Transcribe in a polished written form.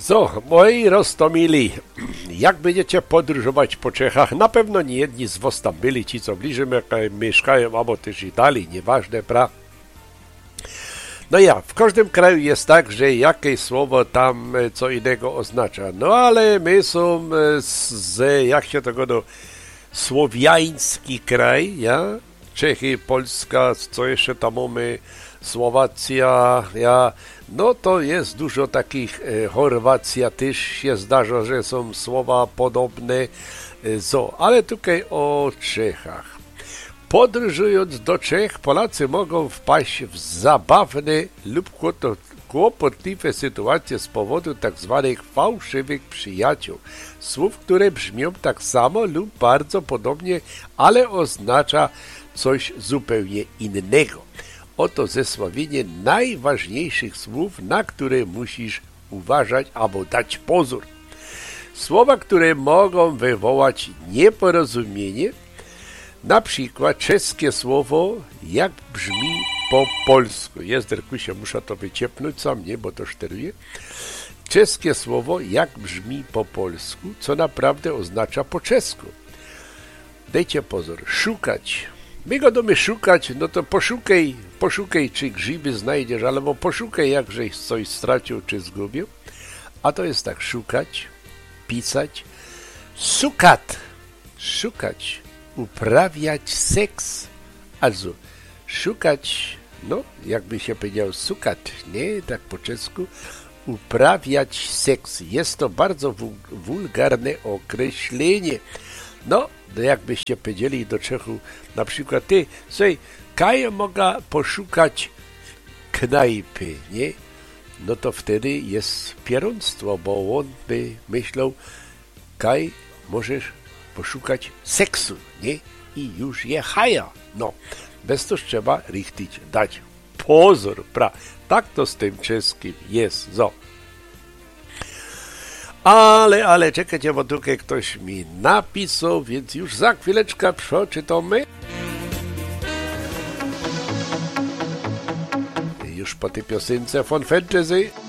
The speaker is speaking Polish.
So, moi roztomili, jak będziecie podróżować po Czechach, na pewno nie jedni z was tam byli, ci co bliżej mieszkają, albo też i dalej, nieważne, No ja, w każdym kraju jest tak, że jakieś słowo tam co innego oznacza. No ale my są jak się to godo, słowiański kraj, ja? Czechy, Polska, co jeszcze tam mamy, Słowacja, no to jest dużo takich, Chorwacja też się zdarza, że są słowa podobne, ale tutaj o Czechach. Podróżując do Czech, Polacy mogą wpaść w zabawne lub kłopotliwe sytuacje z powodu tak zwanych fałszywych przyjaciół. Słów, które brzmią tak samo lub bardzo podobnie, ale oznacza coś zupełnie innego. Oto zesławienie najważniejszych słów, na które musisz uważać albo dać pozór. Słowa, które mogą wywołać nieporozumienie, na przykład czeskie słowo, jak brzmi po polsku. Jest, Derkusie, muszę to wyciepnąć sam, nie, bo to szteruje. Czeskie słowo, jak brzmi po polsku, co naprawdę oznacza po czesku. Dajcie pozór. Szukać. My go domy szukać, no to poszukaj, czy grzyby znajdziesz, albo poszukaj, jakżeś coś stracił, czy zgubił. A to jest tak, szukać, pisać, szukać, uprawiać seks. Also, szukać, no, jakby się powiedział, sukat, nie, tak po czesku, uprawiać seks. Jest to bardzo wulgarne określenie. No, jakbyście powiedzieli do Czechu, na przykład, ty, słuchaj, kaj mogę poszukać knajpy, nie? No to wtedy jest pierunstwo, bo on by myślał, kaj możesz poszukać seksu, nie? I już je haja. No, bez to trzeba richtig dać pozór, Tak to z tym czeskim jest, Ale czekajcie, bo tutaj ktoś mi napisał, więc już za chwileczkę przeczytamy. Już po tej piosence von Fantasy.